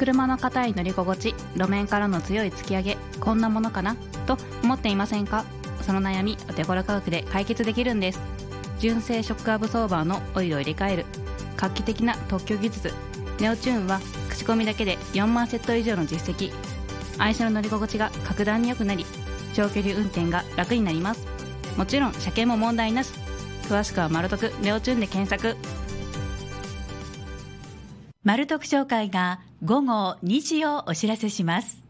車の硬い乗り心地、路面からの強い突き上げ、こんなものかなと思っていませんか？その悩み、お手頃価格で解決できるんです。純正ショックアブソーバーのオイルを入れ替える画期的な特許技術、ネオチューンは口コミだけで4万セット以上の実績。愛車の乗り心地が格段に良くなり、長距離運転が楽になります。もちろん車検も問題なし。詳しくはマルトクネオチューンで検索。 マルトク商会が午後2時をお知らせします。